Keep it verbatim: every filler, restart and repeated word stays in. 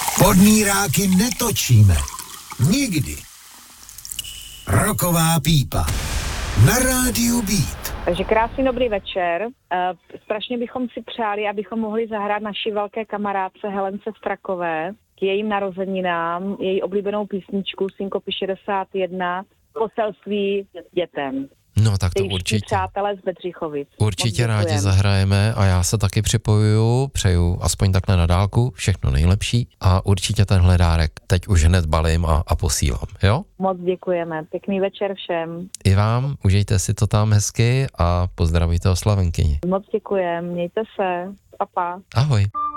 Podmíráky netočíme. Nikdy. Roková pípa. Na rádiu Beat. Takže krásný dobrý večer. Uh, strašně bychom si přáli, abychom mohli zahrát naší velké kamarádce Helence Strakové k jejím narozeninám, její oblíbenou písničku Synkopy šedesát jedna, poselství dětem. No tak to určitě. Přátelé z Bedřichovic. Určitě rádi zahrajeme a já se taky připojuju, přeju aspoň takhle na dálku, všechno nejlepší a určitě tenhle dárek teď už hned balím a, a posílám, jo? Moc děkujeme, pěkný večer všem. I vám, užijte si to tam hezky a pozdravujte oslavenkyni. Moc děkujem, mějte se, pa pa. Ahoj.